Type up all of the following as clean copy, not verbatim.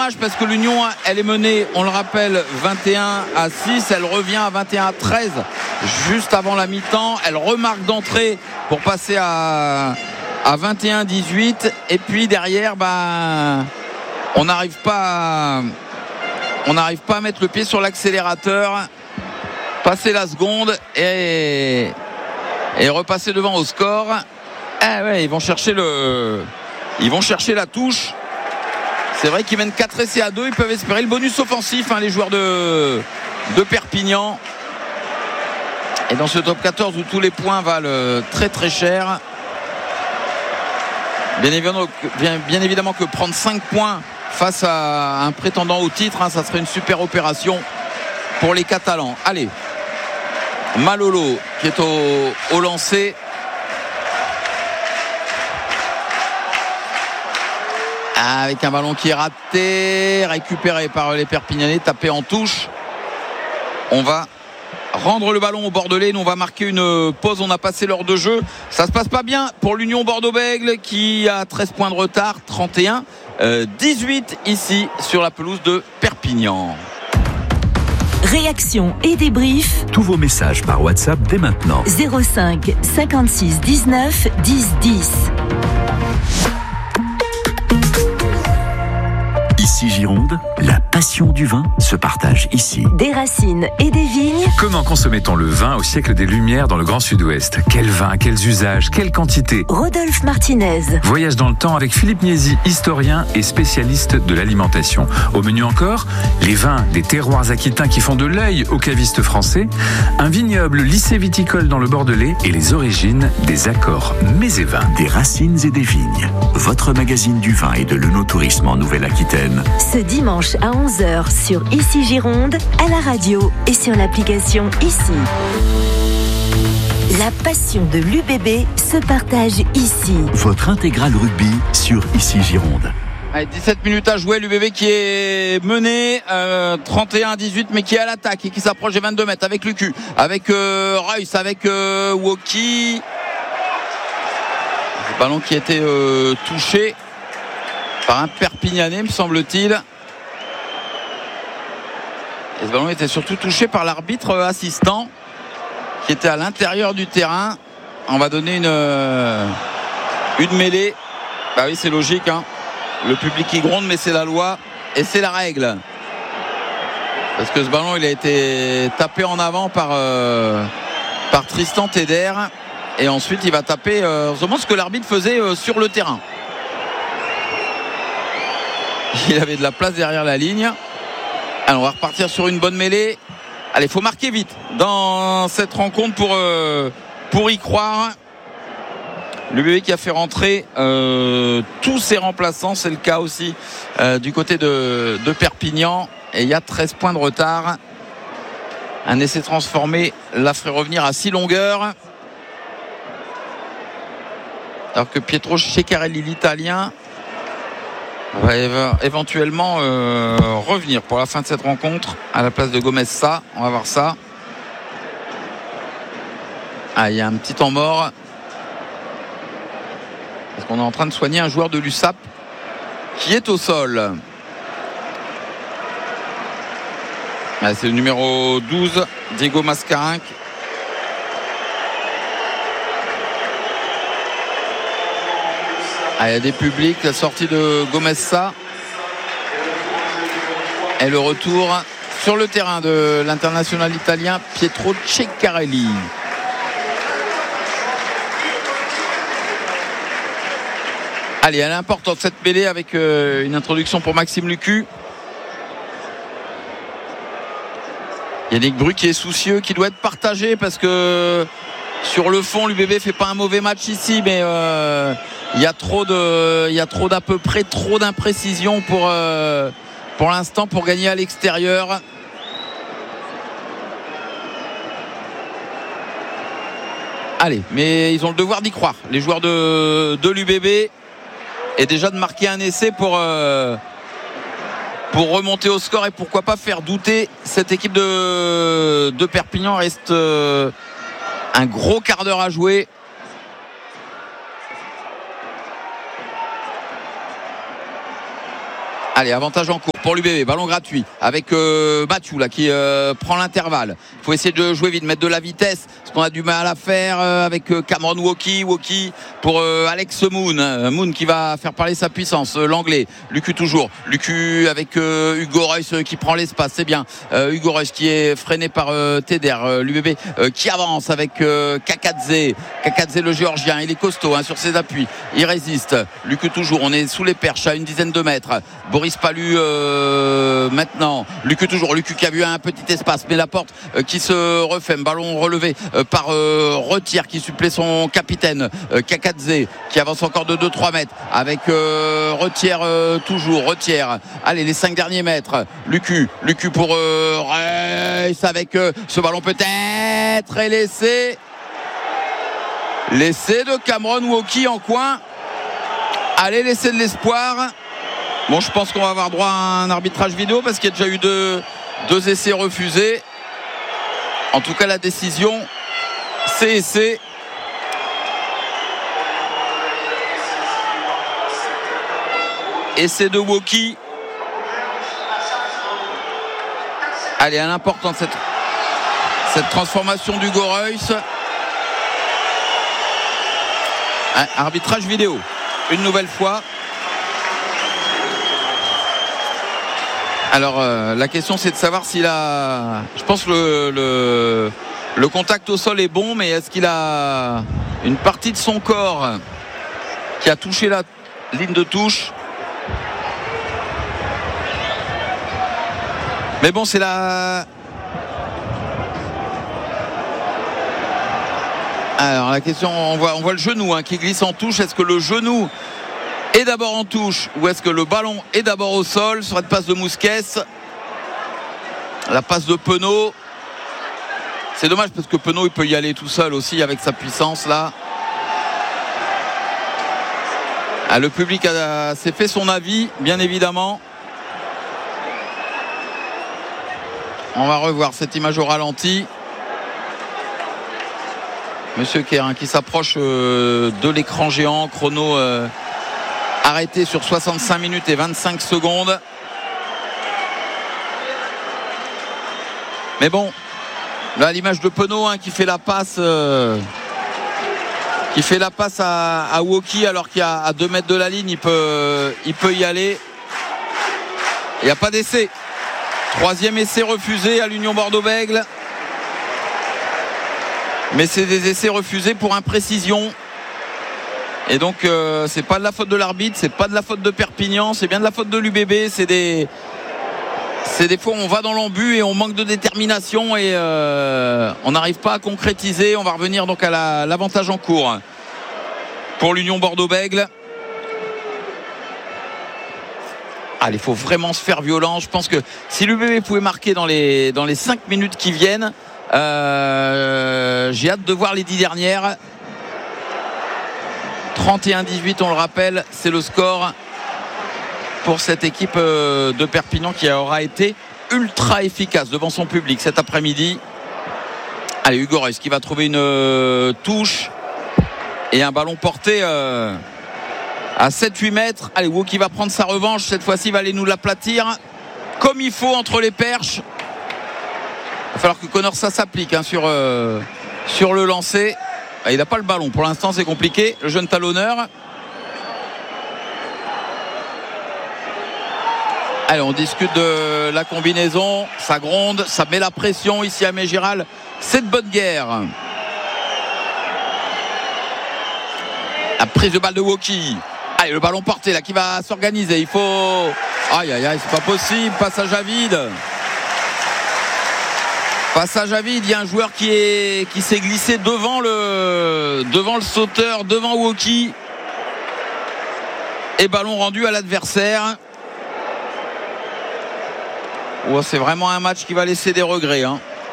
dommage parce que l'Union, elle est menée, on le rappelle, 21-6. Elle revient à 21-13 juste avant la mi-temps. Elle remarque d'entrée pour passer à 21-18. Et puis derrière, on n'arrive pas à mettre le pied sur l'accélérateur, passer la seconde et repasser devant au score. Ils vont chercher la touche. C'est vrai qu'ils mènent 4 essais à 2. Ils peuvent espérer le bonus offensif, les joueurs de Perpignan. Et dans ce top 14 où tous les points valent très très cher, bien évidemment que prendre 5 points face à un prétendant au titre, ça serait une super opération pour les Catalans. Allez, Malolo qui est au lancer. Avec un ballon qui est raté, récupéré par les Perpignanais, tapé en touche. On va rendre le ballon aux Bordelais. Nous, on va marquer une pause. On a passé l'heure de jeu. Ça se passe pas bien pour l'Union Bordeaux-Bègles qui a 13 points de retard, 31-18 ici sur la pelouse de Perpignan. Réaction et débrief. Tous vos messages par WhatsApp dès maintenant. 05 56 19 10 10. Ici Gironde, la passion du vin se partage ici. Des racines et des vignes. Comment consommait-on le vin au siècle des Lumières dans le Grand Sud-Ouest ? Quel vin, quels usages, quelle quantité ? Rodolphe Martinez. Voyage dans le temps avec Philippe Niesi, historien et spécialiste de l'alimentation. Au menu encore, les vins des terroirs aquitains qui font de l'œil aux cavistes français, un vignoble lycée viticole dans le Bordelais et les origines des accords mets et vins. Des racines et des vignes. Votre magazine du vin et de l'œnotourisme en Nouvelle-Aquitaine. Ce dimanche à 11h sur Ici Gironde, à la radio et sur l'application Ici. La passion de l'UBB se partage ici. Votre intégrale rugby sur Ici Gironde. Allez, 17 minutes à jouer, l'UBB qui est mené 31-18 mais qui est à l'attaque et qui s'approche des 22 mètres avec Lucu, avec Reus, avec Woki. Le ballon qui a été touché par un Perpignanais, me semble-t-il. Et ce ballon était surtout touché par l'arbitre assistant qui était à l'intérieur du terrain. On va donner une mêlée. Oui, c'est logique, Le public qui gronde, mais c'est la loi et c'est la règle. Parce que ce ballon, il a été tapé en avant par Tristan Teder. Et ensuite, il va taper vraiment ce que l'arbitre faisait sur le terrain. Il avait de la place derrière la ligne. Alors on va repartir sur une bonne mêlée. Allez, il faut marquer vite dans cette rencontre pour y croire. Le bébé qui a fait rentrer tous ses remplaçants. C'est le cas aussi du côté de Perpignan. Et il y a 13 points de retard. Un essai transformé la ferait revenir à 6 longueurs. Alors que Pietro Ceccarelli, l'Italien, va éventuellement revenir pour la fin de cette rencontre à la place de Gomez-Sa. On va voir ça. Il y a un petit temps mort parce qu'on est en train de soigner un joueur de l'USAP qui est au sol. C'est le numéro 12, Diego Mascarenhas. Il y a des publics, la sortie de Gomez-Sa et le retour sur le terrain de l'international italien Pietro Ceccarelli. Allez, elle est importante cette mêlée avec une introduction pour Maxime Lucu. Yannick Bru qui est soucieux, qui doit être partagé parce que sur le fond, l'UBB fait pas un mauvais match ici, mais il y a trop d'à peu près trop d'imprécisions pour l'instant pour gagner à l'extérieur. Allez, mais ils ont le devoir d'y croire, les joueurs de l'UBB, et déjà de marquer un essai pour remonter au score et pourquoi pas faire douter cette équipe de Perpignan. Il reste un gros quart d'heure à jouer. Allez, avantage en cours pour l'UBB. Ballon gratuit avec Mathieu là qui prend l'intervalle. Il faut essayer de jouer vite, mettre de la vitesse, ce qu'on a du mal à faire avec Cameron Woki pour Alex Moon qui va faire parler sa puissance, l'anglais. Lucu toujours, Lucu avec Hugo Reus qui prend l'espace, c'est bien. Hugo Reus qui est freiné par Teder, l'UBB qui avance avec Kakadze le géorgien, il est costaud sur ses appuis, il résiste. Lucu toujours, on est sous les perches à une dizaine de mètres. Boris Palu maintenant, Lucu toujours, Lucu qui a vu un petit espace, mais la porte qui se refait, ballon relevé par Retière qui supplée son capitaine Kakadze qui avance encore de 2-3 mètres avec Retière toujours, Retière, allez les 5 derniers mètres, Lucu pour Reus avec ce ballon peut-être et l'essai de Cameron Woki en coin. Allez, l'essai de l'espoir. Bon, je pense qu'on va avoir droit à un arbitrage vidéo parce qu'il y a déjà eu deux essais refusés. En tout cas, la décision, c'est essai. Essai de Woki. Allez, à l'important cette transformation d'Hugo Reus. Arbitrage vidéo une nouvelle fois. Alors la question c'est de savoir s'il a, je pense le contact au sol est bon, mais est-ce qu'il a une partie de son corps qui a touché la ligne de touche? Mais bon, c'est alors la question, on voit le genou qui glisse en touche. Est-ce que le genou est d'abord en touche ou est-ce que le ballon est d'abord au sol sur cette passe de Mousquet? La passe de Penaud, c'est dommage parce que Penaud il peut y aller tout seul aussi avec sa puissance là. Le public s'est fait son avis, bien évidemment. On va revoir cette image au ralenti. Monsieur Kerr qui s'approche de l'écran géant, chrono arrêté sur 65 minutes et 25 secondes. Mais bon, là l'image de Penaud qui fait la passe à Woki alors qu'il y a à 2 mètres de la ligne, il peut y aller. Il n'y a pas d'essai. 3e essai refusé à l'Union Bordeaux-Bègles. Mais c'est des essais refusés pour imprécision. Et donc c'est pas de la faute de l'arbitre, c'est pas de la faute de Perpignan, c'est bien de la faute de l'UBB. C'est des fois où on va dans l'embut et on manque de détermination et on n'arrive pas à concrétiser. On va revenir donc à l'avantage en cours pour l'Union Bordeaux-Bègles. Allez, il faut vraiment se faire violent. Je pense que si l'UBB pouvait marquer dans les 5 minutes qui viennent, j'ai hâte de voir les 10 dernières. 31-18, on le rappelle, c'est le score pour cette équipe de Perpignan qui aura été ultra efficace devant son public cet après-midi. Allez, Hugo Reus qui va trouver une touche et un ballon porté à 7-8 mètres. Allez, Woki va prendre sa revanche. Cette fois-ci, il va aller nous l'aplatir comme il faut entre les perches. Il va falloir que Connor ça s'applique sur le lancer. Il n'a pas le ballon. Pour l'instant, c'est compliqué. Le jeune talonneur. Allez, on discute de la combinaison. Ça gronde, ça met la pression ici à Mégéral. C'est de bonne guerre. La prise de balle de Woki. Allez, le ballon porté là qui va s'organiser. Il faut. Aïe, c'est pas possible. Passage à vide. Passage à vide. Il y a un joueur qui s'est glissé devant le sauteur, devant Woki. Et ballon rendu à l'adversaire. Oh, c'est vraiment un match qui va laisser des regrets.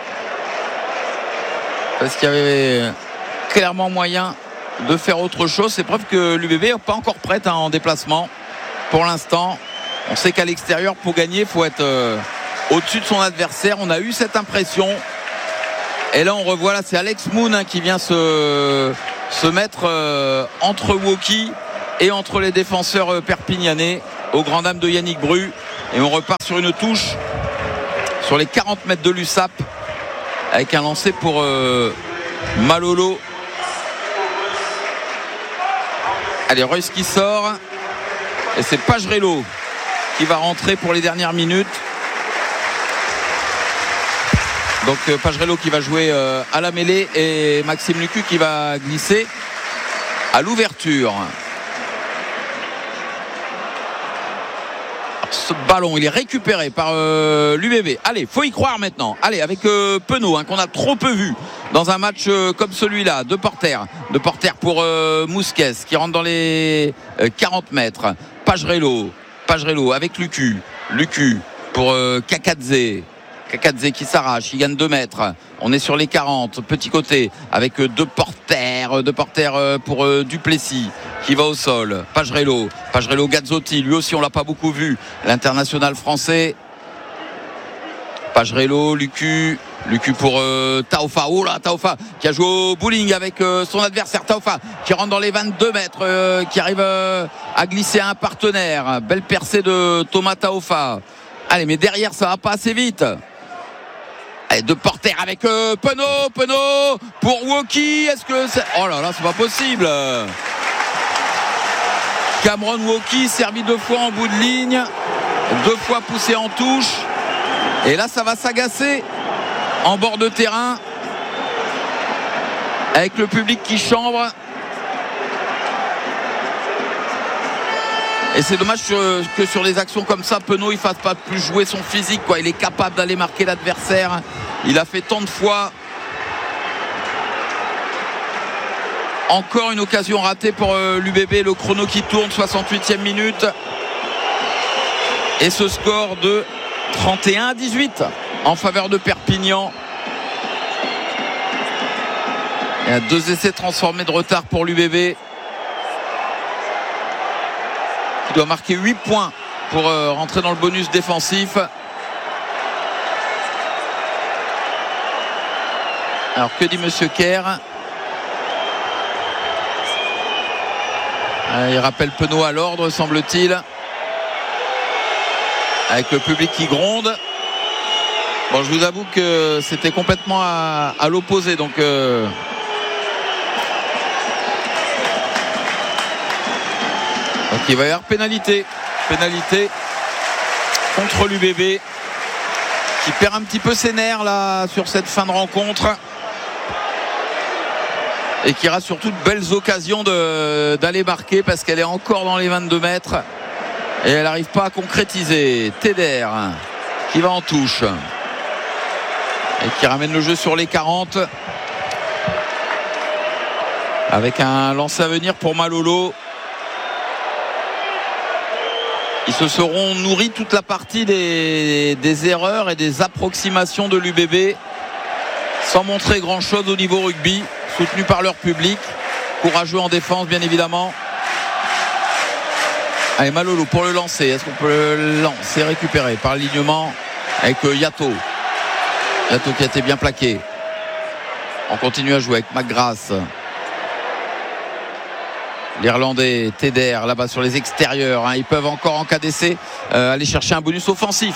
Parce qu'il y avait clairement moyen de faire autre chose. C'est preuve que l'UBB n'est pas encore prête en déplacement pour l'instant. On sait qu'à l'extérieur, pour gagner, il faut être au-dessus de son adversaire. On a eu cette impression. Et là, on revoit, là, c'est Alex Moon qui vient se mettre entre Woki et entre les défenseurs perpignanais au grand dam de Yannick Bru. Et on repart sur une touche sur les 40 mètres de l'USAP avec un lancer pour Malolo. Allez, Reus qui sort et c'est Pagerello qui va rentrer pour les dernières minutes. Donc Pagerello qui va jouer à la mêlée et Maxime Lucu qui va glisser à l'ouverture. Ce ballon il est récupéré par l'UBB. Allez, faut y croire maintenant. Allez, avec Penaud qu'on a trop peu vu dans un match comme celui-là. Deux porteurs pour Mousquet qui rentre dans les 40 mètres. Pagerello avec Lucu pour Kakadze qui s'arrache, il gagne 2 mètres. On est sur les 40, petit côté, avec deux porteurs pour Duplessis qui va au sol. Pagerello Gazzotti, lui aussi on l'a pas beaucoup vu, l'international français. Pagerello, Lucu pour Taofa. Oh là, Taofa qui a joué au bowling avec son adversaire. Taofa qui rentre dans les 22 mètres, qui arrive à glisser à un partenaire. Belle percée de Thomas Taofa. Allez, mais derrière ça va pas assez vite. Allez, deux porteurs avec Penaud pour Woki. Est-ce que c'est... Oh là là, c'est pas possible. Cameron Woki servi 2 fois en bout de ligne, 2 fois poussé en touche. Et là, ça va s'agacer en bord de terrain avec le public qui chambre. Et c'est dommage que sur des actions comme ça, Penaud il fasse pas plus jouer son physique, quoi. Il est capable d'aller marquer l'adversaire. Il a fait tant de fois. Encore une occasion ratée pour l'UBB. Le chrono qui tourne, 68e minute. Et ce score de 31-18 en faveur de Perpignan. Il y a 2 essais transformés de retard pour l'UBB. Il doit marquer 8 points pour rentrer dans le bonus défensif. Alors que dit Monsieur Kerr? Il rappelle Penaud à l'ordre, semble-t-il, avec le public qui gronde. Bon, je vous avoue que c'était complètement à l'opposé, donc il va y avoir pénalité contre l'UBB qui perd un petit peu ses nerfs là sur cette fin de rencontre et qui aura surtout de belles occasions d'aller marquer parce qu'elle est encore dans les 22 mètres et elle n'arrive pas à concrétiser. Teder qui va en touche et qui ramène le jeu sur les 40 avec un lancer à venir pour Malolo. Ils se seront nourris toute la partie des erreurs et des approximations de l'UBB sans montrer grand chose au niveau rugby, soutenu par leur public, courageux en défense bien évidemment. Allez, Malolo pour le lancer, est-ce qu'on peut le lancer récupéré par l'alignement avec Yato qui a été bien plaqué. On continue à jouer avec McGrath. L'Irlandais Teder là-bas sur les extérieurs, ils peuvent encore en cas d'essai aller chercher un bonus offensif.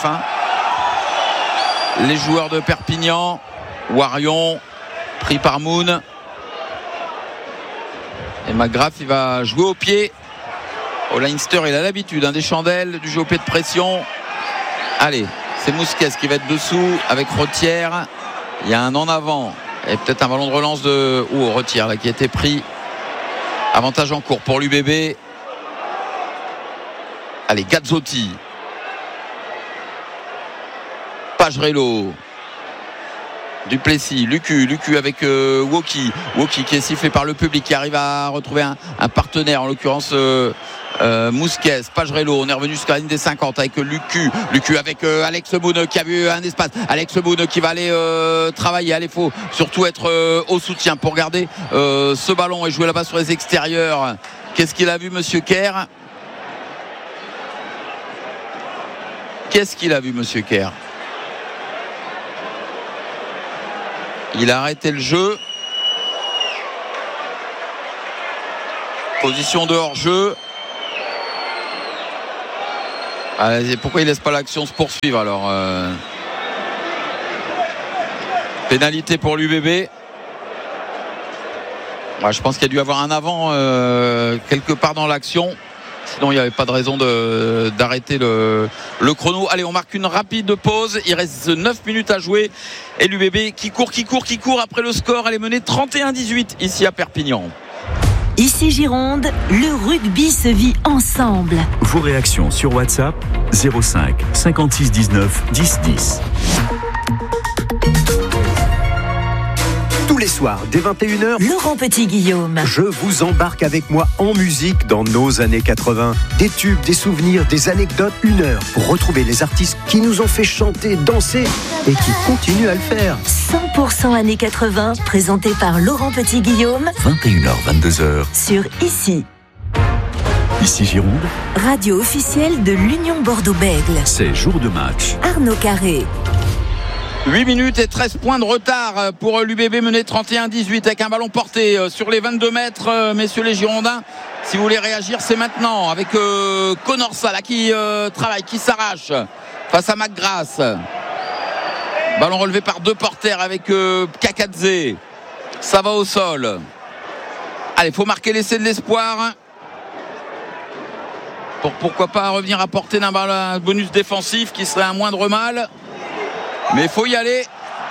Les joueurs de Perpignan. Warion pris par Moon et McGrath il va jouer au pied. Leinster il a l'habitude des chandelles, du jeu au pied de pression. Allez, c'est Mousquet qui va être dessous avec Retière. Il y a un en avant et peut-être un ballon de relance de Retière là qui a été pris. Avantage en cours pour l'UBB. Allez, Gazzotti. Pagerello. Duplessis, Lucu avec Woki qui est sifflé par le public, qui arrive à retrouver un partenaire, en l'occurrence Mousquet. Pagerello, on est revenu jusqu'à la ligne des 50 avec Lucu avec Alex Moon qui a vu un espace. Alex Moon qui va aller travailler. Allez, faut surtout être au soutien pour garder ce ballon et jouer là-bas sur les extérieurs. Qu'est-ce qu'il a vu Monsieur Kerr? Qu'est-ce qu'il a vu Monsieur Kerr? Il a arrêté le jeu. Position de hors-jeu. Pourquoi il laisse pas l'action se poursuivre alors pénalité pour l'UBB. Je pense qu'il y a dû avoir un avant quelque part dans l'action. Sinon il n'y avait pas de raison d'arrêter le chrono. Allez, on marque une rapide pause. Il reste 9 minutes à jouer. Et l'UBB qui court après le score. Elle est menée 31-18 ici à Perpignan. Ici Gironde, le rugby se vit ensemble. Vos réactions sur WhatsApp 05 56 19 10 10. Tous les soirs, dès 21h, Laurent Petit-Guillaume. je vous embarque avec moi en musique dans nos années 80. Des tubes, des souvenirs, des anecdotes, 1 heure pour retrouver les artistes qui nous ont fait chanter, danser et qui continuent à le faire. 100% années 80, présenté par Laurent Petit-Guillaume 21h 22h. sur Ici. Ici Gironde, Radio officielle de l'Union Bordeaux-Bègles. c'est jour de match. Arnaud Carré. 8 minutes et 13 points de retard pour l'UBB mené 31-18 avec un ballon porté sur les 22 mètres. Messieurs les Girondins, si vous voulez réagir, c'est maintenant avec Conorsa là, qui travaille, qui s'arrache face à McGrath. Ballon relevé par 2 porteurs avec Kakadze. Ça va au sol. Allez, il faut marquer l'essai de l'espoir. Pourquoi pas revenir à portée d'un bonus défensif qui serait un moindre mal. Mais il faut y aller.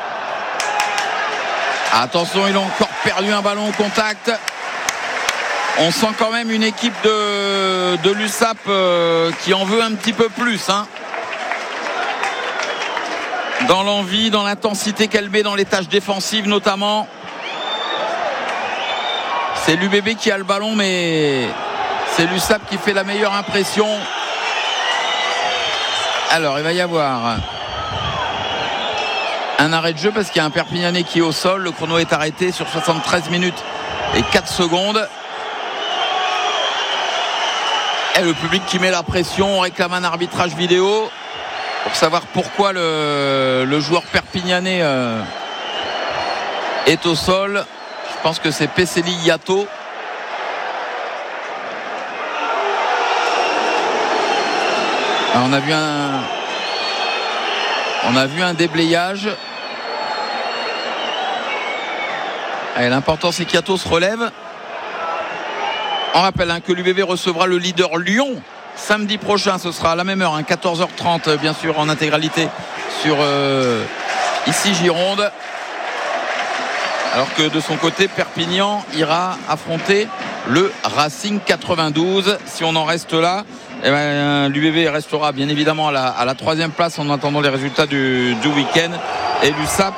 Attention, ils ont encore perdu un ballon au contact. On sent quand même une équipe de l'USAP qui en veut un petit peu plus. Dans l'envie, dans l'intensité qu'elle met dans les tâches défensives notamment. C'est l'UBB qui a le ballon, mais c'est l'USAP qui fait la meilleure impression. Alors, il va y avoir un arrêt de jeu parce qu'il y a un Perpignanais qui est au sol. Le chrono est arrêté sur 73 minutes et 4 secondes. Et le public qui met la pression. On réclame un arbitrage vidéo pour savoir pourquoi le joueur perpignanais est au sol. Je pense que c'est Peseli Yato. Alors on a vu un déblayage. Allez, l'important c'est qu'Yato se relève. On rappelle que l'UBB recevra le leader Lyon samedi prochain. Ce sera à la même heure, 14h30 bien sûr en intégralité sur Ici Gironde. Alors que de son côté Perpignan ira affronter le Racing 92. Si on en reste là, l'UBB restera bien évidemment à la 3e place en attendant les résultats du week-end. Et l'USAP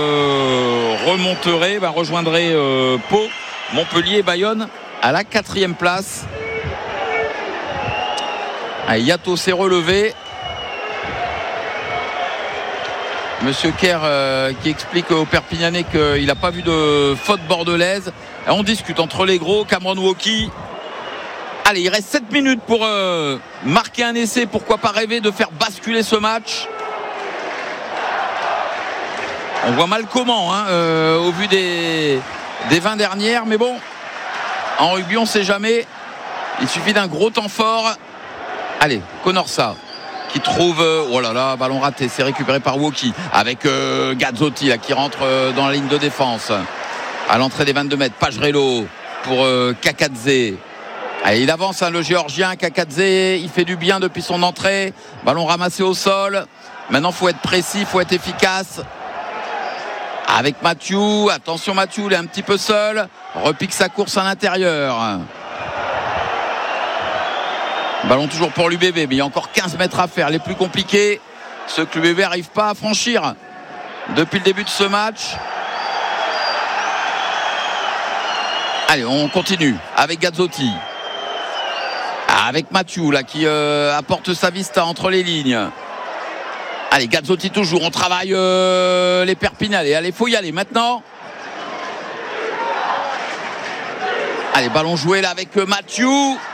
rejoindrait Pau, Montpellier et Bayonne à la 4e place. Yato s'est relevé. Monsieur Kerr qui explique aux Perpignanais qu'il n'a pas vu de faute bordelaise. Et on discute entre les gros. Cameron Woki. Allez, il reste 7 minutes pour marquer un essai. Pourquoi pas rêver de faire basculer ce match. On voit mal comment au vu des 20 dernières. Mais bon, en rugby on ne sait jamais. Il suffit d'un gros temps fort. Allez, Conorsa qui trouve, ballon raté, c'est récupéré par Woki avec Gazzotti là, qui rentre dans la ligne de défense à l'entrée des 22 mètres. Pagerello pour Kakadze. Allez, il avance le Géorgien Kakadze, il fait du bien depuis son entrée. Ballon ramassé au sol. Maintenant il faut être précis, il faut être efficace avec Mathieu. Attention, Mathieu, il est un petit peu seul, repique sa course à l'intérieur. Ballon toujours pour l'UBB, mais il y a encore 15 mètres à faire, les plus compliqués, ceux que l'UBB n'arrive pas à franchir depuis le début de ce match. Allez, on continue avec Gazzotti, avec Mathieu là, qui apporte sa vista entre les lignes. Allez, Gazzotti toujours, on travaille les Perpignanais. Allez, faut y aller maintenant. Allez, ballon joué là avec Mathieu.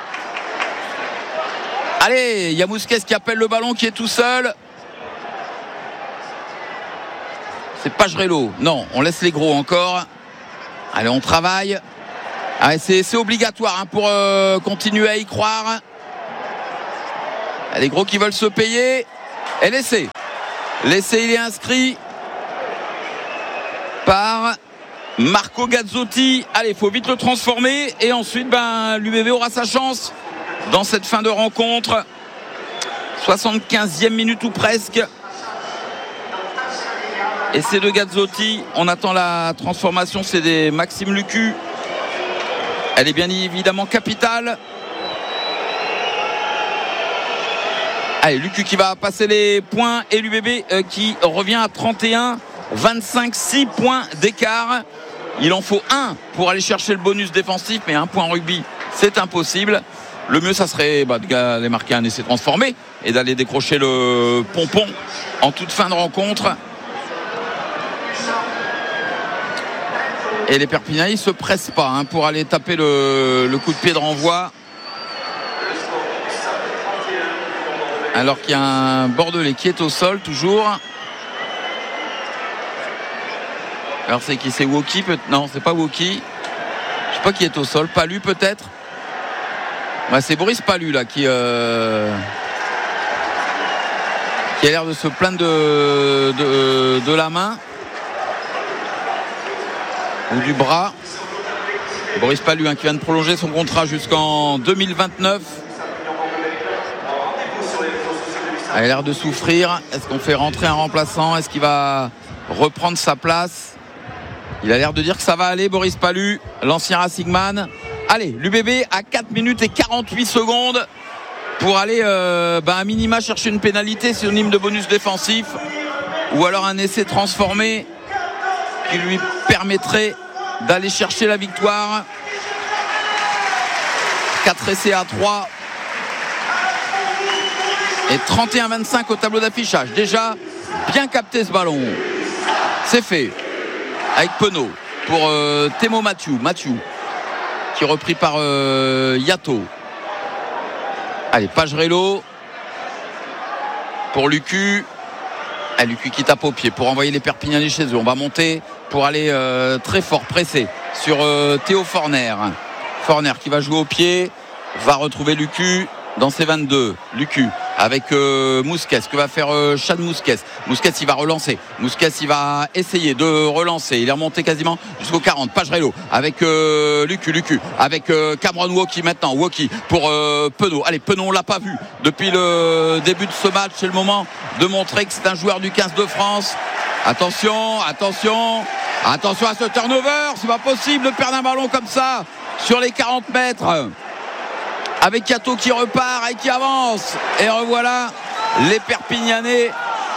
Allez, Yamousquez qui appelle le ballon, qui est tout seul. C'est Pagerello. Non, on laisse les gros encore. Allez, on travaille. Allez, c'est obligatoire pour continuer à y croire. Il y a des gros qui veulent se payer. Et l'essai. L'essai, il est inscrit par Marco Gazzotti. Allez, il faut vite le transformer. Et ensuite, l'UBB aura sa chance dans cette fin de rencontre. 75e minute ou presque. Et c'est de Gazzotti. On attend la transformation. C'est des Maxime Lucu. Elle est bien évidemment capitale. Allez, Lucu qui va passer les points et l'UBB qui revient à 31, 25, 6 points d'écart. Il en faut un pour aller chercher le bonus défensif, mais un point en rugby, c'est impossible. Le mieux, ça serait d'aller marquer un essai transformé et d'aller décrocher le pompon en toute fin de rencontre. Et les Perpignanais ne se pressent pas pour aller taper le coup de pied de renvoi. Alors qu'il y a un Bordelais qui est au sol toujours. Alors c'est qui? C'est Woki? Non, c'est pas Woki. Je sais pas qui est au sol. Palu peut-être. C'est Boris Palu là qui a l'air de se plaindre de la main ou du bras. Boris Palu qui vient de prolonger son contrat jusqu'en 2029. Il a l'air de souffrir. Est-ce qu'on fait rentrer un remplaçant? Est-ce qu'il va reprendre sa place? Il a l'air de dire que ça va aller, Boris Palu, l'ancien Racingman. Allez, l'UBB à 4 minutes et 48 secondes pour aller à minima chercher une pénalité synonyme de bonus défensif ou alors un essai transformé qui lui permettrait d'aller chercher la victoire. 4 essais à 3. Et 31-25 au tableau d'affichage. Déjà bien capté ce ballon. C'est fait. Avec Penaud pour Thémo Mathieu qui est repris par Yato. Allez, Pagerello pour Lucu. Lucu qui tape au pied pour envoyer les Perpignanais chez eux. On va monter pour aller très fort, pressé sur Théo Forner. Forner qui va jouer au pied, va retrouver Lucu dans ses 22. Lucu avec Mousquet. Ce que va faire Chad Mousquet. Mousquet il va relancer. Mousquet il va essayer de relancer. Il est remonté quasiment jusqu'au 40. Pagerello avec Lucu avec Cameron Woki maintenant. Woki pour Penaud. Allez, Penaud on l'a pas vu depuis le début de ce match. C'est le moment de montrer que c'est un joueur du 15 de France. Attention à ce turnover. C'est pas possible de perdre un ballon comme ça sur les 40 mètres. Avec Yato qui repart et qui avance. Et revoilà les Perpignanais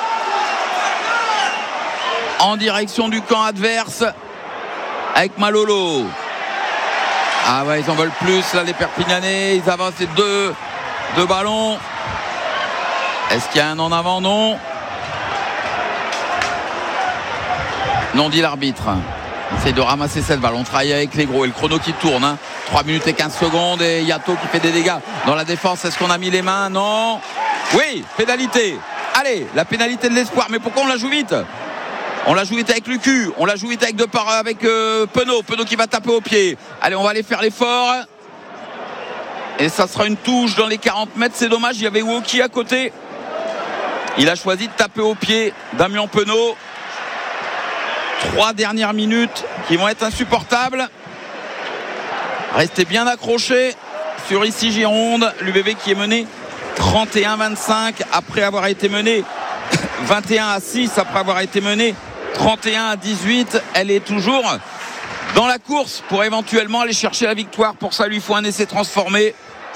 en direction du camp adverse avec Malolo. Ils en veulent plus là les Perpignanais. Ils avancent les deux ballons. Est-ce qu'il y a un en avant? Non. Non, dit l'arbitre. Essaye de ramasser cette balle. On travaille avec les gros et le chrono qui tourne. 3 minutes et 15 secondes et Yato qui fait des dégâts dans la défense. Est-ce qu'on a mis les mains? Non. Oui, pénalité. Allez, la pénalité de l'espoir. Mais pourquoi on la joue vite? On la joue vite avec Lucu. On la joue vite avec Penaud. Penaud qui va taper au pied. Allez, on va aller faire l'effort. Et ça sera une touche dans les 40 mètres. C'est dommage, il y avait Woki à côté. Il a choisi de taper au pied Damien Penaud. 3 dernières minutes qui vont être insupportables. Restez bien accrochés sur ici Gironde. L'UBB qui est mené 31-25 après avoir été mené 21-6 après avoir été mené 31-18. Elle est toujours dans la course pour éventuellement aller chercher la victoire. Pour ça, lui faut un essai transformé.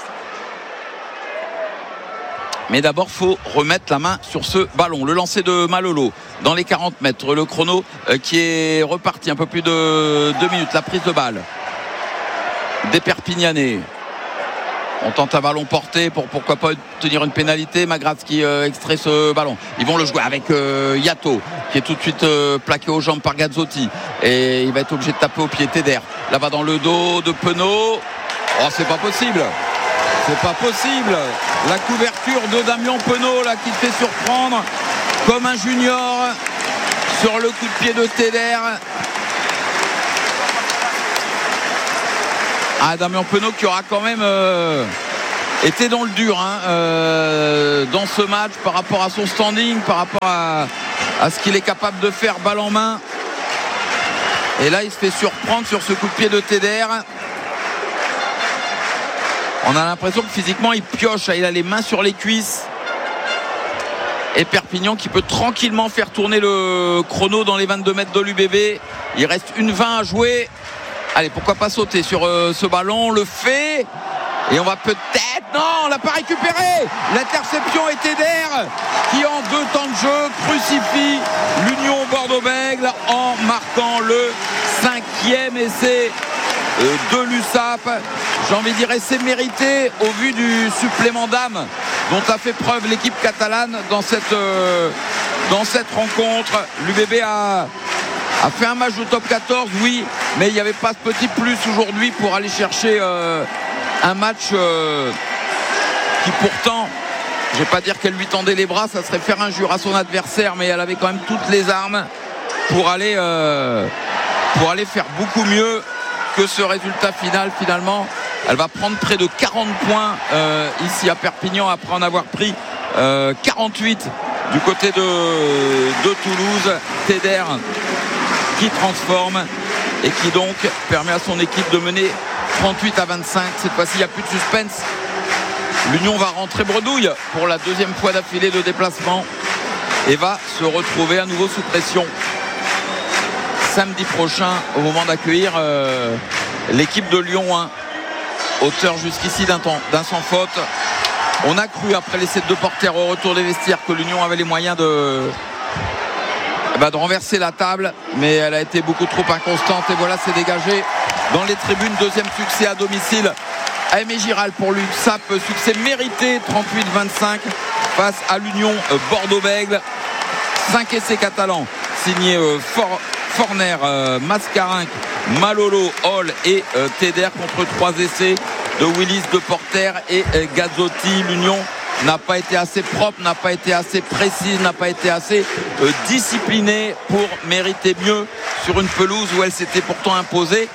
Mais d'abord, il faut remettre la main sur ce ballon. Le lancer de Malolo dans les 40 mètres. Le chrono qui est reparti un peu plus de 2 minutes. La prise de balle des Perpignanais. On tente un ballon porté pour pourquoi pas obtenir une pénalité. Magras qui extrait ce ballon. Ils vont le jouer avec Yato qui est tout de suite plaqué aux jambes par Gazzotti. Et il va être obligé de taper au pied. Teder là-bas dans le dos de Penaud. Oh, c'est pas possible. C'est pas possible. La couverture de Damien Penaud là qui se fait surprendre comme un junior sur le coup de pied de Teder. Damien Penaud qui aura quand même était dans le dur dans ce match par rapport à son standing, par rapport à ce qu'il est capable de faire balle en main. Et là il se fait surprendre sur ce coup de pied de Teder. On a l'impression que physiquement il pioche, il a les mains sur les cuisses. Et Perpignan qui peut tranquillement faire tourner le chrono dans les 22 mètres de l'UBB. Il reste 1:20 à jouer. Allez, pourquoi pas sauter sur ce ballon, on le fait. Et on va peut-être... Non, on l'a pas récupéré. L'interception est Teder qui en 2 temps de jeu crucifie l'Union Bordeaux-Bègles en marquant le 5e essai de l'USAP. J'ai envie de dire essai mérité au vu du supplément d'âme dont a fait preuve l'équipe catalane dans cette rencontre. L'UBB a fait un match de top 14, oui, mais il n'y avait pas ce petit plus aujourd'hui pour aller chercher un match qui pourtant, je ne vais pas dire qu'elle lui tendait les bras, ça serait faire injure à son adversaire, mais elle avait quand même toutes les armes pour aller faire beaucoup mieux que ce résultat final. Finalement, elle va prendre près de 40 points ici à Perpignan après en avoir pris 48 du côté de Toulouse. Teder qui transforme et qui donc permet à son équipe de mener 38-25. Cette fois-ci, il n'y a plus de suspense. L'Union va rentrer bredouille pour la 2e fois d'affilée de déplacement et va se retrouver à nouveau sous pression samedi prochain au moment d'accueillir l'équipe de Lyon 1. Auteur jusqu'ici d'un sans faute. On a cru après l'essai de 2 porteurs au retour des vestiaires que l'Union avait les moyens de renverser la table, mais elle a été beaucoup trop inconstante et voilà, c'est dégagé dans les tribunes. 2e succès à domicile à Aimé Giral pour l'USAP, succès mérité 38-25 face à l'Union Bordeaux-Bègles. 5 essais catalans signés Forner, Mascarin, Malolo, Hall et Teder contre 3 essais de Willis, de Porter et Gazzotti. L'Union n'a pas été assez propre, n'a pas été assez précise, n'a pas été assez disciplinée pour mériter mieux sur une pelouse où elle s'était pourtant imposée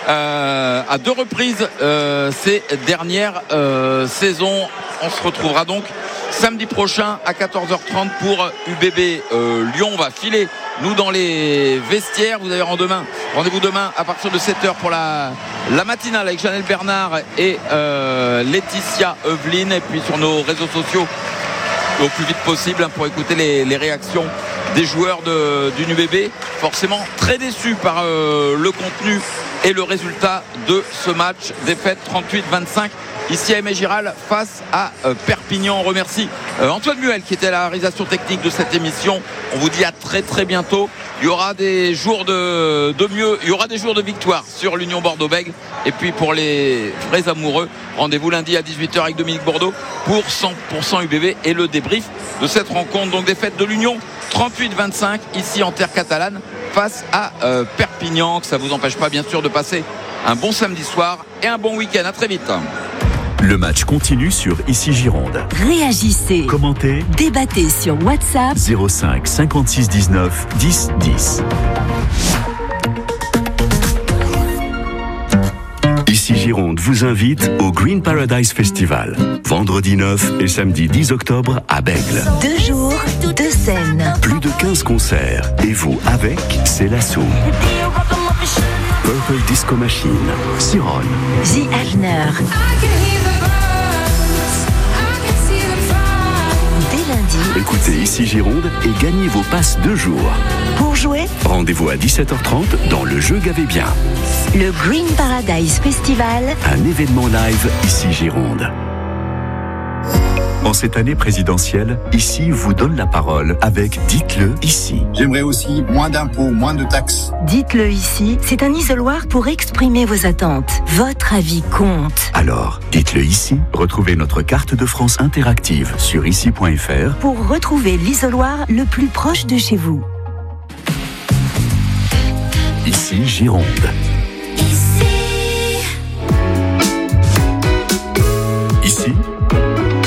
à 2 reprises ces dernières saisons. On se retrouvera donc samedi prochain à 14h30 pour UBB Lyon. On va filer nous dans les vestiaires. Vous avez rendez-vous demain à partir de 7h pour la matinale avec Janelle Bernard et Laetitia Eveline, et puis sur nos réseaux sociaux au plus vite possible pour écouter les réactions des joueurs d'une UBB forcément très déçus par le contenu et le résultat de ce match. Défaite 38-25 ici à Aimé Giral face à Perpignan. On remercie Antoine Muel qui était à la réalisation technique de cette émission. On vous dit à très très bientôt. Il y aura des jours de mieux, il y aura des jours de victoire sur l'Union Bordeaux-Bègles. Et puis pour les vrais amoureux, rendez-vous lundi à 18h avec Dominique Bordeaux pour 100% UBB et le débrief de cette rencontre. Donc défaite de l'Union 38-25 ici en terre catalane face à Perpignan. Que ça ne vous empêche pas bien sûr de passer un bon samedi soir et un bon week-end. À très vite. Le match continue sur Ici Gironde. Réagissez, Commentez, débattez sur WhatsApp 05 56 19 10 10. Ici Gironde vous invite au Green Paradise Festival. Vendredi 9 et samedi 10 octobre à Bègles. 2 jours, 2 scènes. Plus de 15 concerts. Et vous avec, c'est l'assaut. Purple Disco Machine, Siron, The Agner. Dès lundi, écoutez Ici Gironde et gagnez vos passes 2 jours. pour jouer, Rendez-vous à 17h30 dans le jeu Gavez bien. le Green Paradise Festival. Un événement live Ici Gironde. En cette année présidentielle, Ici vous donne la parole avec Dites-le ici. J'aimerais aussi moins d'impôts, moins de taxes. Dites-le ici, c'est un isoloir pour exprimer vos attentes. Votre avis compte. Alors, dites-le ici. Retrouvez notre carte de France interactive sur ici.fr. Pour retrouver l'isoloir le plus proche de chez vous. Ici Gironde. Ici,